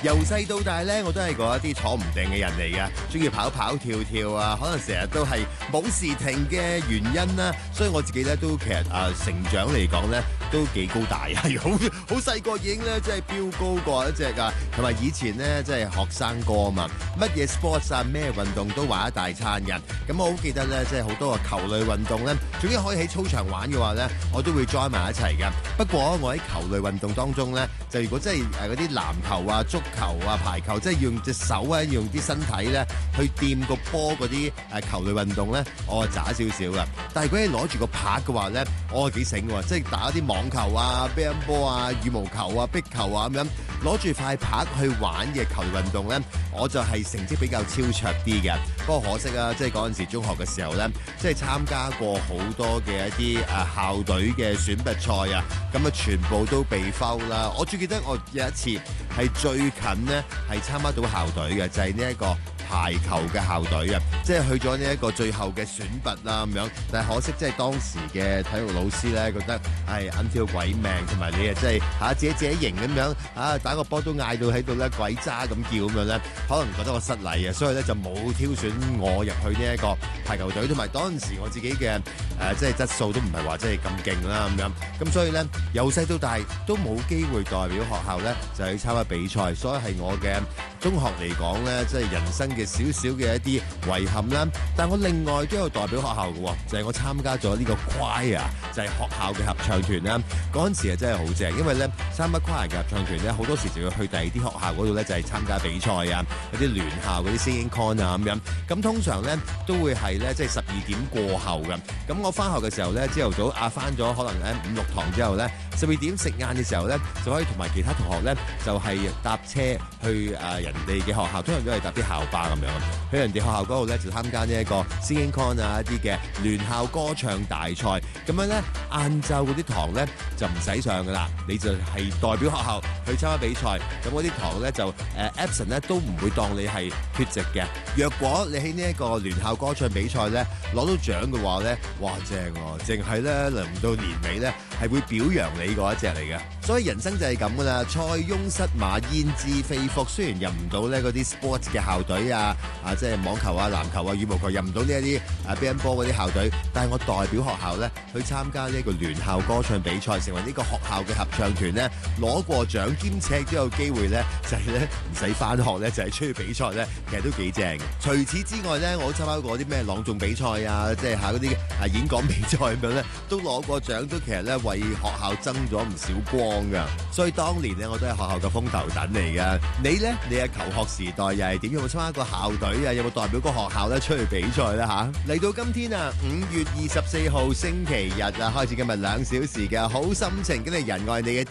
由細到大咧，我都係嗰一啲坐唔定嘅人嚟嘅，中意跑跑跳跳啊，可能成日都係冇時停嘅原因啦。所以我自己咧都其實成長嚟講咧都幾高大啊，好細個已經咧即係飆高過一隻啊，同埋以前咧即係學生哥啊嘛，乜嘢 sports 啊咩運動都玩一大餐嘅。咁我好記得咧，即係好多個球類運動咧，總之可以喺操場玩嘅話咧，我都會 join 埋一齊嘅。不過我喺球類運動當中咧，就如果真係嗰啲籃球啊、足球啊、排球，即係要用隻手啊，用啲身體咧去掂個波嗰啲球類運動咧，我係渣少少噶。但係如果你攞住個拍嘅話咧，我係幾醒喎，即係打啲網球啊、乒乓波啊、羽毛球啊、壁球啊咁樣，攞住塊拍去玩嘅球類運動咧，我就係成績比較超卓啲嘅。不過可惜啊，即係嗰陣時中學嘅時候咧，即係參加過好多嘅一啲校隊嘅選拔賽啊，咁啊全部都被 foul 啦。我最記得我有一次係最近呢，係參加到校隊嘅，就係呢一個排球嘅校隊啊，即係去咗呢一個最後嘅選拔啦咁樣。但係可惜即係當時嘅體育老師咧覺得係硬挑鬼命，同埋你即係自己型咁樣打個波都嗌到喺度咧鬼渣咁叫咁樣咧，可能覺得我失禮啊，所以咧就冇挑選我入去呢一個排球隊，同埋當時我自己嘅即係質素都唔係話真係咁勁啦咁樣。咁所以咧由細到大都冇機會代表學校咧就去參加比賽，所以係我嘅中學嚟講咧即係人生嘅少少嘅一啲遺憾啦。但我另外都有代表學校嘅喎，就係我參加咗呢個 choir，就係學校嘅合唱團啦。嗰陣時啊真係好正，因為咧參加 choir 嘅合唱團咧好多時就要去第二啲學校嗰度咧就係參加比賽啊，嗰啲聯校嗰啲 singing con 啊咁樣。咁通常咧都會係咧即係12點過後嘅。咁我翻學嘅時候咧朝頭早翻咗可能咧5、6堂之後咧12點食晏嘅時候咧就可以同埋其他同學咧就係搭車去人哋嘅學校，通常都係搭啲校巴咁樣去人哋學校嗰度咧就參加呢一個 singing con 啊，一啲嘅聯校歌唱大賽。咁樣咧晏晝嗰啲堂咧就唔使上噶啦，你就係代表學校去參加比賽。咁嗰啲堂咧就absent 咧都唔會當你係缺席嘅。若果你喺呢一個聯校歌唱比賽咧攞到獎嘅話咧，哇正喎！淨係咧輪到年尾咧係會表揚你嗰一隻嚟嘅。所以人生就係咁噶啦，塞翁失馬焉知非福。雖然入唔到咧嗰啲 sports 嘅校隊即係網球啊、籃球啊、羽毛球入唔到呢一啲乒乓波嗰啲校隊，但係我代表學校咧去參加呢一個聯校歌唱比賽，成為呢個學校嘅合唱團咧，攞過獎，兼且都有機會咧就係咧唔使翻學咧就係出去比賽咧，其實都幾正。除此之外咧，我都參加過啲咩朗誦比賽啊，即係嗰啲演講比賽咁樣咧，都攞過獎，都其實咧為學校爭咗唔少光噶。所以當年咧我都係學校嘅風頭躉嚟噶。你咧，你嘅求學時代又係點？有冇參加過校隊啊？有冇代表過學校咧出去比賽咧嚇？嚟到今天5月24號星期日開始今日2小時嘅好心情，跟住人愛你嘅